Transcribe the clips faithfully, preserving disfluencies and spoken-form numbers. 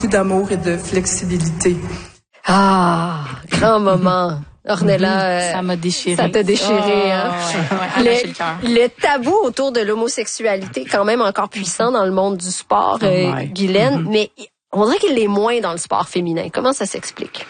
d'amour et de flexibilité. Ah, grand moment. Ornella, ça m'a déchiré. Ça t'a déchiré, oh, hein? Ouais, ouais, le, le, le tabou autour de l'homosexualité, quand même encore puissant dans le monde du sport, oh euh, Guylaine, mm-hmm. mais on dirait qu'il l'est moins dans le sport féminin. Comment ça s'explique?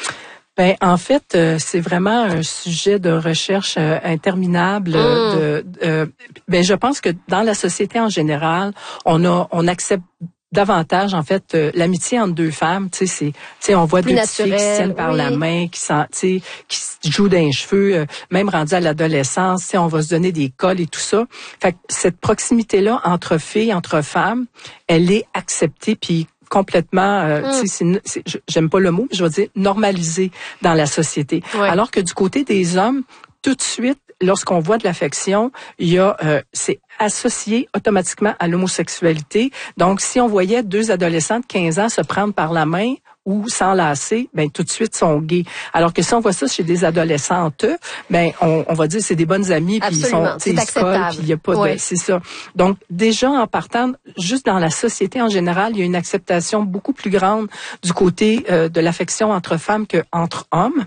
Ben en fait, euh, c'est vraiment un sujet de recherche euh, interminable. Mm. De, euh, ben je pense que dans la société en général, on a, on accepte davantage en fait euh, l'amitié entre deux femmes, tu sais c'est tu sais on voit plus deux naturel, filles qui se tiennent par oui. la main, qui sont tu sais qui se jouent dans les cheveux, euh, même rendu à l'adolescence, tu sais on va se donner des cols et tout ça. Fait que cette proximité là entre filles, entre femmes, elle est acceptée puis complètement, euh, mm. tu sais, c'est, c'est, j'aime pas le mot, mais je vais dire normalisée dans la société. Ouais. Alors que du côté des hommes, tout de suite, lorsqu'on voit de l'affection, il y a, euh, c'est associé automatiquement à l'homosexualité. Donc, si on voyait deux adolescents de quinze ans se prendre par la main ou s'enlacer, ben tout de suite sont gays. Alors que si on voit ça chez des adolescentes, ben on, on va dire c'est des bonnes amies puis ils sont, c'est ils se collent, puis il y a pas ouais. de, c'est ça. Donc déjà en partant, juste dans la société en général, il y a une acceptation beaucoup plus grande du côté euh, de l'affection entre femmes que entre hommes.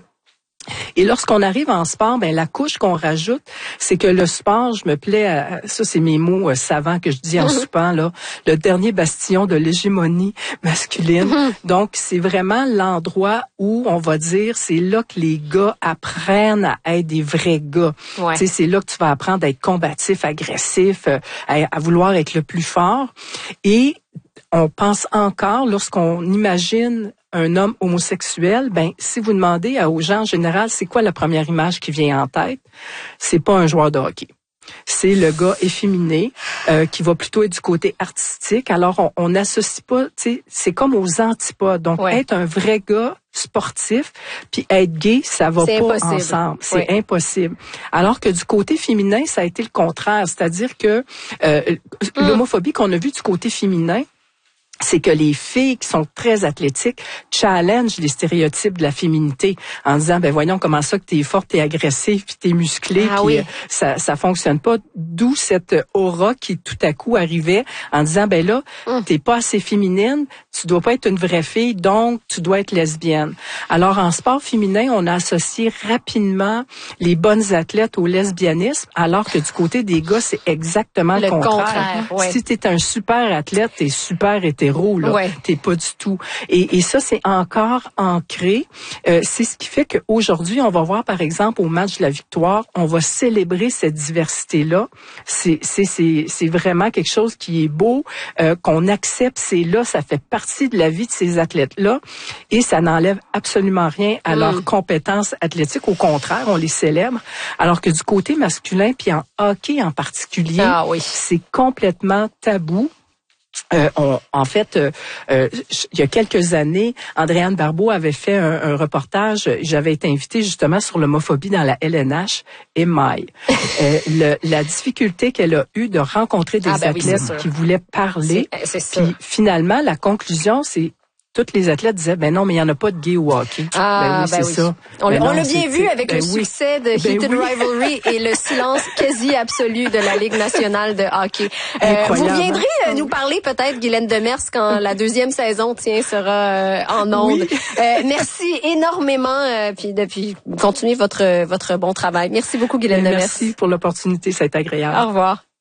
Et lorsqu'on arrive en sport, ben la couche qu'on rajoute, c'est que le sport, je me plais à, ça c'est mes mots euh, savants que je dis en soupant là, le dernier bastion de l'hégémonie masculine. Donc c'est vraiment l'endroit où on va dire c'est là que les gars apprennent à être des vrais gars. Ouais. Tu sais c'est là que tu vas apprendre à être combatif, agressif, euh, à, à vouloir être le plus fort. Et on pense encore lorsqu'on imagine un homme homosexuel, ben si vous demandez aux gens en général, c'est quoi la première image qui vient en tête? C'est pas un joueur de hockey. C'est le gars efféminé euh, qui va plutôt être du côté artistique. Alors on n'associe pas, tu sais, c'est comme aux antipodes. Donc ouais. être un vrai gars sportif puis être gay, ça va c'est pas impossible. ensemble. C'est ouais. impossible. Alors que du côté féminin, ça a été le contraire, c'est-à-dire que euh, mm. l'homophobie qu'on a vue du côté féminin, c'est que les filles qui sont très athlétiques challengent les stéréotypes de la féminité en disant ben voyons comment ça que t'es forte, t'es agressive, puis t'es musclée, ah, puis oui. euh, ça ça fonctionne pas. D'où cette aura qui tout à coup arrivait en disant ben là mm. t'es pas assez féminine, tu dois pas être une vraie fille, donc tu dois être lesbienne. Alors en sport féminin, on a associé rapidement les bonnes athlètes au lesbianisme, alors que du côté des gars c'est exactement le, le contraire. contraire ouais. Si t'es un super athlète, t'es super hétéro. Là, ouais. t'es pas du tout. Et, et ça, c'est encore ancré. Euh, c'est ce qui fait qu'aujourd'hui, on va voir, par exemple, au match de la victoire, on va célébrer cette diversité-là. C'est, c'est, c'est, c'est vraiment quelque chose qui est beau, euh, qu'on accepte. C'est là, ça fait partie de la vie de ces athlètes-là. Et ça n'enlève absolument rien à mm. leurs compétences athlétiques. Au contraire, on les célèbre. Alors que du côté masculin, puis en hockey en particulier, ah, oui. c'est complètement tabou. Euh, on, en fait, euh, euh, il y a quelques années, Andréane Barbeau avait fait un, un reportage. J'avais été invitée justement sur l'homophobie dans la L N H et Maille. euh, le, la difficulté qu'elle a eue de rencontrer des ah, ben athlètes oui, qui voulaient parler. C'est, c'est puis finalement, la conclusion, c'est tous les athlètes disaient ben non mais il y en a pas de gay au hockey. Ah ben oui, ben c'est oui. ça. On, ben on non, l'a bien vu avec ben le oui. succès de ben Heated oui. Rivalry et le silence quasi absolu de la Ligue nationale de hockey. Euh, vous viendrez euh, nous parler peut-être Guylaine Demers quand la deuxième saison tiens sera euh, en ondes. Oui. Euh, merci énormément euh, puis depuis continuez votre votre bon travail. Merci beaucoup Guylaine ben, Demers. Merci pour l'opportunité, c'est agréable. Au revoir.